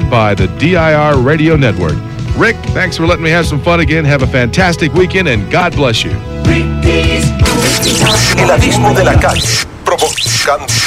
presented by the DIR Radio Network. Rick, thanks for letting me have some fun again. Have a fantastic weekend, and God bless you. El abismo de la calle, provocando